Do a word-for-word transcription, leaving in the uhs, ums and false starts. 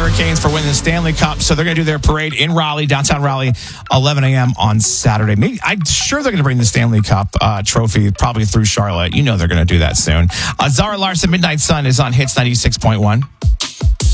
Hurricanes for winning the Stanley Cup. So they're going to do their parade in Raleigh, downtown Raleigh, eleven a.m. on Saturday. Maybe, I'm sure they're going to bring the Stanley Cup uh, trophy probably through Charlotte. You know they're going to do that soon. Uh, Zara Larson, Midnight Sun is on Hits ninety-six point one.